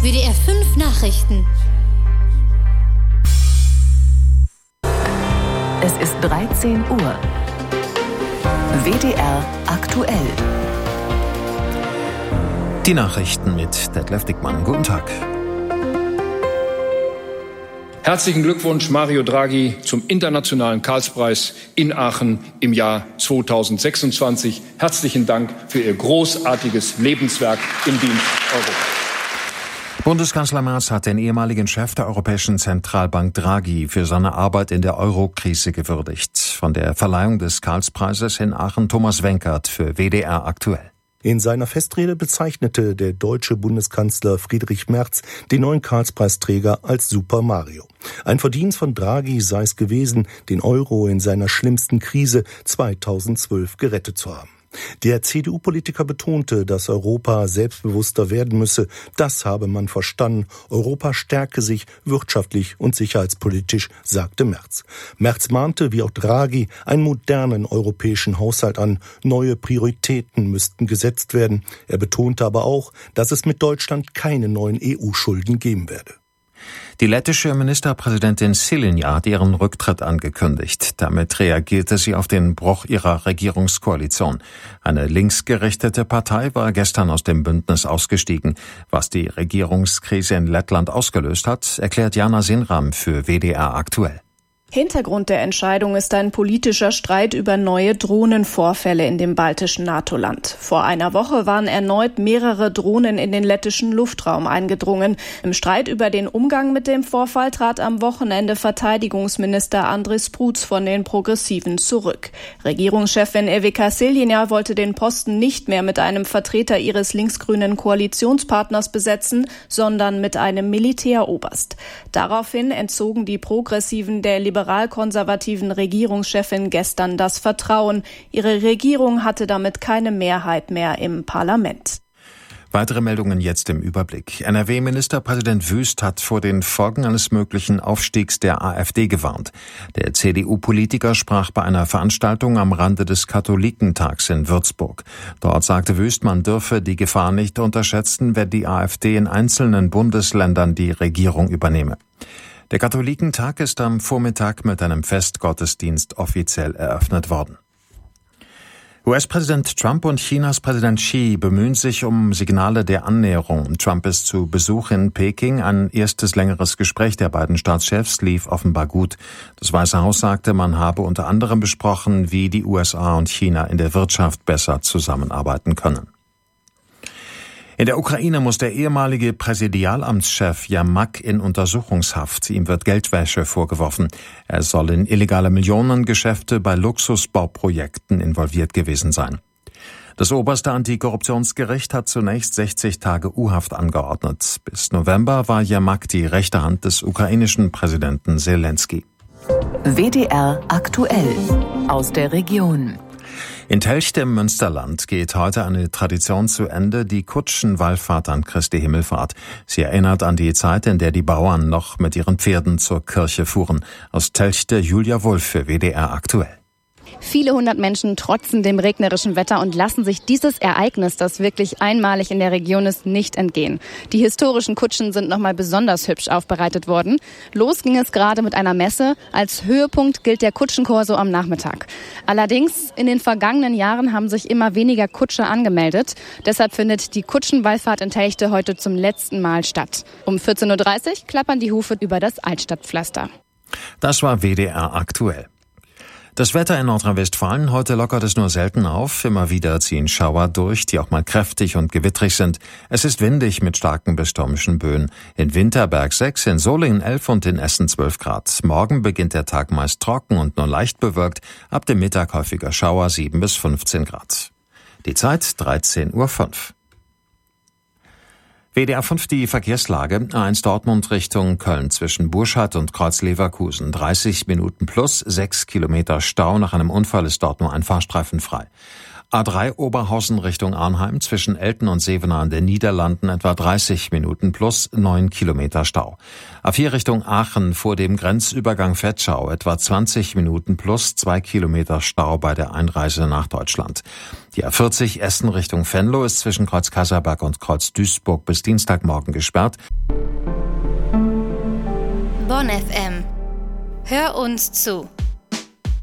WDR 5 Nachrichten. Es ist 13 Uhr. WDR aktuell. Die Nachrichten mit Detlef Dickmann. Guten Tag. Herzlichen Glückwunsch, Mario Draghi, zum Internationalen Karlspreis in Aachen im Jahr 2026. Herzlichen Dank für Ihr großartiges Lebenswerk im Dienst Europas. Bundeskanzler Merz hat den ehemaligen Chef der Europäischen Zentralbank Draghi für seine Arbeit in der Euro-Krise gewürdigt. Von der Verleihung des Karlspreises in Aachen Thomas Wenkert für WDR aktuell. In seiner Festrede bezeichnete der deutsche Bundeskanzler Friedrich Merz den neuen Karlspreisträger als Super Mario. Ein Verdienst von Draghi sei es gewesen, den Euro in seiner schlimmsten Krise 2012 gerettet zu haben. Der CDU-Politiker betonte, dass Europa selbstbewusster werden müsse. Das habe man verstanden. Europa stärke sich wirtschaftlich und sicherheitspolitisch, sagte Merz. Merz mahnte, wie auch Draghi, einen modernen europäischen Haushalt an. Neue Prioritäten müssten gesetzt werden. Er betonte aber auch, dass es mit Deutschland keine neuen EU-Schulden geben werde. Die lettische Ministerpräsidentin Šileņa hat ihren Rücktritt angekündigt. Damit reagierte sie auf den Bruch ihrer Regierungskoalition. Eine linksgerichtete Partei war gestern aus dem Bündnis ausgestiegen. Was die Regierungskrise in Lettland ausgelöst hat, erklärt Jana Sinram für WDR aktuell. Hintergrund der Entscheidung ist ein politischer Streit über neue Drohnenvorfälle in dem baltischen NATO-Land. Vor einer Woche waren erneut mehrere Drohnen in den lettischen Luftraum eingedrungen. Im Streit über den Umgang mit dem Vorfall trat am Wochenende Verteidigungsminister Andris Prutz von den Progressiven zurück. Regierungschefin Iveca Šileņa wollte den Posten nicht mehr mit einem Vertreter ihres linksgrünen Koalitionspartners besetzen, sondern mit einem Militäroberst. Daraufhin entzogen die Progressiven der liberal-konservativen Regierungschefin gestern das Vertrauen. Ihre Regierung hatte damit keine Mehrheit mehr im Parlament. Weitere Meldungen jetzt im Überblick. NRW-Ministerpräsident Wüst hat vor den Folgen eines möglichen Aufstiegs der AfD gewarnt. Der CDU-Politiker sprach bei einer Veranstaltung am Rande des Katholikentags in Würzburg. Dort sagte Wüst, man dürfe die Gefahr nicht unterschätzen, wenn die AfD in einzelnen Bundesländern die Regierung übernehme. Der Katholikentag ist am Vormittag mit einem Festgottesdienst offiziell eröffnet worden. US-Präsident Trump und Chinas Präsident Xi bemühen sich um Signale der Annäherung. Trump ist zu Besuch in Peking. Ein erstes längeres Gespräch der beiden Staatschefs lief offenbar gut. Das Weiße Haus sagte, man habe unter anderem besprochen, wie die USA und China in der Wirtschaft besser zusammenarbeiten können. In der Ukraine muss der ehemalige Präsidialamtschef Jermak in Untersuchungshaft. Ihm wird Geldwäsche vorgeworfen. Er soll in illegale Millionengeschäfte bei Luxusbauprojekten involviert gewesen sein. Das oberste Antikorruptionsgericht hat zunächst 60 Tage U-Haft angeordnet. Bis November war Jermak die rechte Hand des ukrainischen Präsidenten Selenskyj. WDR aktuell aus der Region. In Telchte im Münsterland geht heute eine Tradition zu Ende, die Kutschenwallfahrt an Christi Himmelfahrt. Sie erinnert an die Zeit, in der die Bauern noch mit ihren Pferden zur Kirche fuhren. Aus Telchte Julia Wulff für WDR aktuell. Viele hundert Menschen trotzen dem regnerischen Wetter und lassen sich dieses Ereignis, das wirklich einmalig in der Region ist, nicht entgehen. Die historischen Kutschen sind nochmal besonders hübsch aufbereitet worden. Los ging es gerade mit einer Messe. Als Höhepunkt gilt der Kutschenkorso am Nachmittag. Allerdings, in den vergangenen Jahren haben sich immer weniger Kutscher angemeldet. Deshalb findet die Kutschenwallfahrt in Telchte heute zum letzten Mal statt. Um 14.30 Uhr klappern die Hufe über das Altstadtpflaster. Das war WDR aktuell. Das Wetter in Nordrhein-Westfalen, heute lockert es nur selten auf. Immer wieder ziehen Schauer durch, die auch mal kräftig und gewittrig sind. Es ist windig mit starken bis stürmischen Böen. In Winterberg 6, in Solingen 11 und in Essen 12 Grad. Morgen beginnt der Tag meist trocken und nur leicht bewölkt. Ab dem Mittag häufiger Schauer 7 bis 15 Grad. Die Zeit 13.05 Uhr. WDR 5 die Verkehrslage. A1 Dortmund Richtung Köln zwischen Burscheid und Kreuz-Leverkusen. 30 Minuten plus 6 Kilometer Stau. Nach einem Unfall ist dort nur ein Fahrstreifen frei. A3 Oberhausen Richtung Arnheim zwischen Elten und Sevenaar in den Niederlanden etwa 30 Minuten plus 9 Kilometer Stau. A4 Richtung Aachen vor dem Grenzübergang Vetschau etwa 20 Minuten plus 2 Kilometer Stau bei der Einreise nach Deutschland. Die A40 Essen Richtung Venlo ist zwischen Kreuz Kasserberg und Kreuz Duisburg bis Dienstagmorgen gesperrt. Bonn FM. Hör uns zu.